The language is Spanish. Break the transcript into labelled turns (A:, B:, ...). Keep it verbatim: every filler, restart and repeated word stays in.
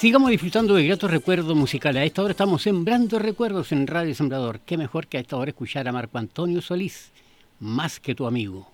A: Sigamos disfrutando de gratos recuerdos musicales. A esta hora estamos sembrando recuerdos en Radio Sembrador. Qué mejor que a esta hora escuchar a Marco Antonio Solís, Más que tu amigo.